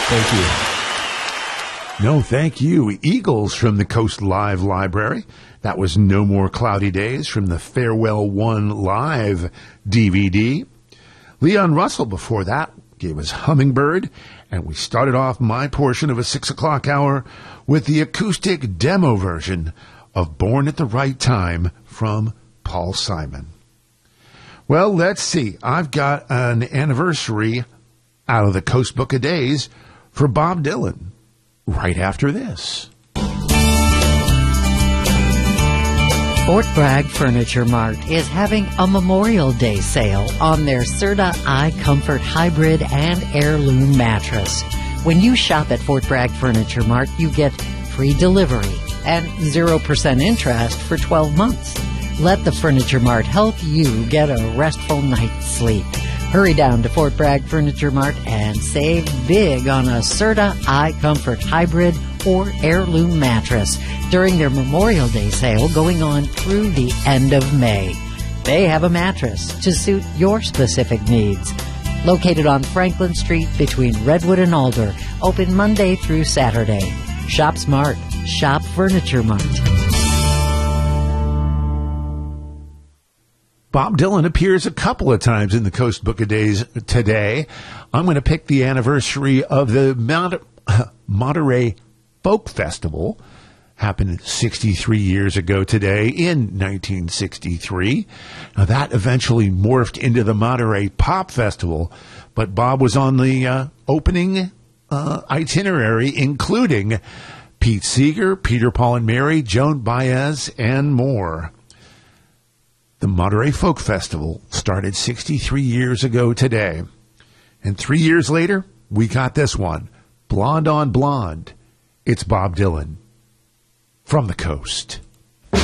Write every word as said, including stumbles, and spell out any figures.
Thank you. No, thank you. Eagles from the Coast Live Library. That was No More Cloudy Days from the Farewell One Live D V D. Leon Russell before that gave us Hummingbird. And we started off my portion of a six o'clock hour with the acoustic demo version of Born at the Right Time from Paul Simon. Well, let's see. I've got an anniversary out of the Coast Book of Days for Bob Dylan right after this. Fort Bragg Furniture Mart is having a Memorial Day sale on their Serta iComfort Hybrid and Heirloom mattress. When you shop at Fort Bragg Furniture Mart, you get free delivery and zero percent interest for twelve months. Let the Furniture Mart help you get a restful night's sleep. Hurry down to Fort Bragg Furniture Mart and save big on a Serta iComfort Hybrid or Heirloom mattress during their Memorial Day sale going on through the end of May. They have a mattress to suit your specific needs. Located on Franklin Street between Redwood and Alder, open Monday through Saturday. Shop smart. Shop Furniture Mart. Bob Dylan appears a couple of times in the Coast Book of Days today. I'm going to pick the anniversary of the Mount, Monterey Folk Festival. Happened sixty-three years ago today in nineteen sixty-three. Now that eventually morphed into the Monterey Pop Festival, but Bob was on the uh, opening uh, itinerary, including Pete Seeger, Peter, Paul and Mary, Joan Baez, and more. The Monterey Folk Festival started sixty-three years ago today. And three years later, we got this one, Blonde on Blonde. It's Bob Dylan from the coast.